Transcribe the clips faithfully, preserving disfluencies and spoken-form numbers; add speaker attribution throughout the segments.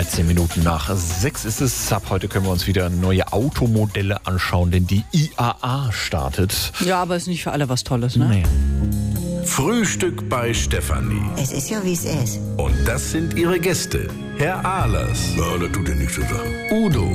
Speaker 1: dreizehn Minuten nach sechs ist es. Ab heute können wir uns wieder neue Automodelle anschauen, denn die I A A startet.
Speaker 2: Ja, aber ist nicht für alle was Tolles, ne?
Speaker 1: Nee.
Speaker 3: Frühstück bei Stefanie.
Speaker 4: Es ist ja, wie es ist.
Speaker 3: Und das sind ihre Gäste. Herr Ahlers.
Speaker 5: Ja, das tut ja nichts zu sagen.
Speaker 3: Udo.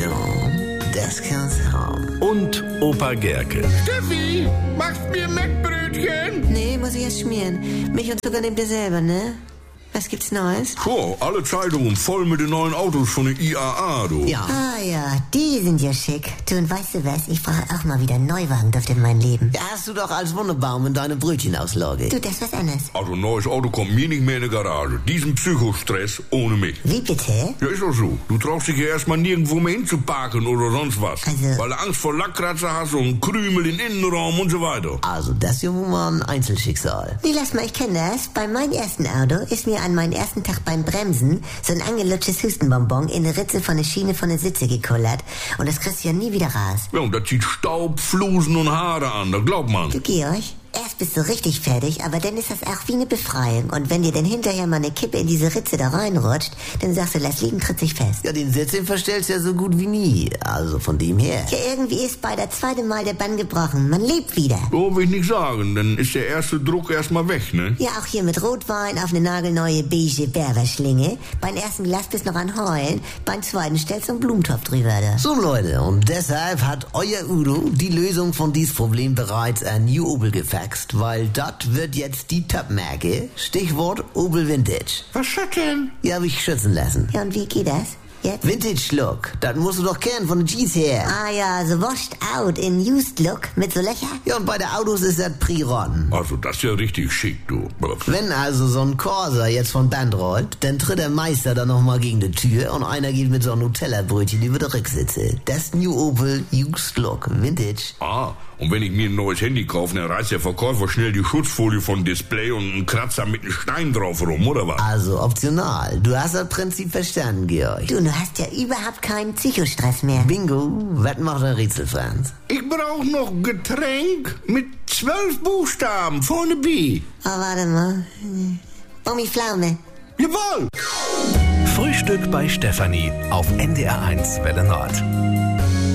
Speaker 4: Ja, das kann's haben.
Speaker 3: Und Opa Gerke.
Speaker 5: Steffi, machst mir Mettbrötchen?
Speaker 4: Nee, muss ich erst schmieren. Milch und Zucker nehmt ihr selber, ne? Was gibt's Neues?
Speaker 5: Puh, alle Zeitungen voll mit den neuen Autos von der I A A, du.
Speaker 4: Ja. Ah ja, die sind ja schick. Du, und weißt du was? Ich brauche auch mal wieder einen Neuwagen durch in mein Leben.
Speaker 6: Ja, hast du doch als Wunderbaum in deine Brötchenauslage.
Speaker 4: Du, das ist was anderes.
Speaker 5: Also ein neues Auto kommt mir nicht mehr in die Garage. Diesen Psychostress ohne mich.
Speaker 4: Wie bitte?
Speaker 5: Ja, ist doch so. Du traust dich ja erstmal nirgendwo mehr hinzuparken oder sonst was.
Speaker 4: Also-
Speaker 5: Weil du Angst vor Lackkratzer hast und Krümel im Innenraum und so weiter.
Speaker 6: Also, das ist ja wohl mal ein Einzelschicksal.
Speaker 4: Nee, lass mal, ich kenne das. Bei meinem ersten Auto ist mir an meinen ersten Tag beim Bremsen so ein angelutschtes Hustenbonbon in eine Ritze von der Schiene von der Sitze gekullert. Und das kriegst du ja nie wieder raus.
Speaker 5: Ja, und das zieht Staub, Flusen und Haare an, das glaubt man.
Speaker 4: Du, Georg, erst bist du richtig fertig, aber dann ist das auch wie eine Befreiung. Und wenn dir dann hinterher mal eine Kippe in diese Ritze da reinrutscht, dann sagst du, lass liegen, tritt sich fest.
Speaker 6: Ja, den Sitz, den verstellst du ja so gut wie nie. Also von dem her.
Speaker 4: Ja, irgendwie ist bei der zweiten Mal der Bann gebrochen. Man lebt wieder.
Speaker 5: So will ich nicht sagen, dann ist der erste Druck erstmal weg, ne?
Speaker 4: Ja, auch hier mit Rotwein auf eine nagelneue beige Berberschlinge. Beim ersten Glas bist noch an Heulen, beim zweiten stellst du einen Blumentopf drüber da.
Speaker 6: So Leute, und deshalb hat euer Udo die Lösung von diesem Problem bereits an New Opel gefaxt, weil das wird jetzt die Top-Marke. Stichwort Opel Vintage.
Speaker 5: Was ist das denn?
Speaker 6: Ja, hab ich schützen lassen.
Speaker 4: Ja, und wie geht das? Jetzt?
Speaker 6: Vintage-Look, das musst du doch kennen von den Jeans her.
Speaker 4: Ah ja, so washed out in used look mit so Löcher.
Speaker 6: Ja, und bei den Autos ist das Priron.
Speaker 5: Also, das ist ja richtig schick, du.
Speaker 6: Wenn also so ein Corsa jetzt von Band rollt, dann tritt der Meister dann nochmal gegen die Tür und einer geht mit so einem Nutella-Brötchen über die Rücksitze. Das New Opel Used Look Vintage.
Speaker 5: Ah, und wenn ich mir ein neues Handy kaufe, dann reißt der Verkäufer schnell die Schutzfolie vom Display und einen Kratzer mit einem Stein drauf rum, oder was?
Speaker 6: Also optional. Du hast das Prinzip verstanden, Georg.
Speaker 4: Du, du hast ja überhaupt keinen Psychostress mehr.
Speaker 6: Bingo, was macht der Rätsel, Franz?
Speaker 5: Ich brauche noch Getränk mit zwölf Buchstaben vorne B.
Speaker 4: Oh, warte mal. Bommi Pflaume.
Speaker 5: Jawohl!
Speaker 3: Frühstück bei Stefanie auf N D R eins Welle Nord.